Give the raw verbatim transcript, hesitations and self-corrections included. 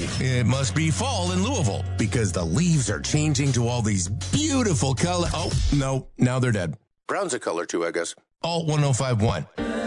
It must be fall in Louisville because the leaves are changing to all these beautiful colors. Oh, no, now they're dead. Brown's a color too, I guess. Alt one oh five one.